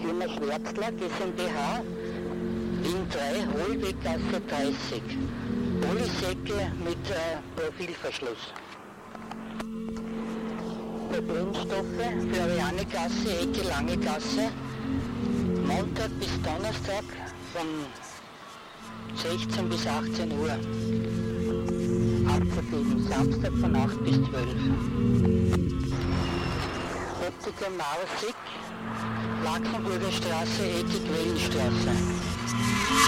Firma Schwärzler GmbH, Wien 3, Hohlweggasse 30. Polysäcke mit Profilverschluss. Für Brennstoffe, Florianegasse, Ecke Lange Gasse, Montag bis Donnerstag von 16 bis 18 Uhr. Abzugeben, Samstag von 8 bis 12. Optiker Mausig, Laxenburger Straße, Ecke Quellenstraße.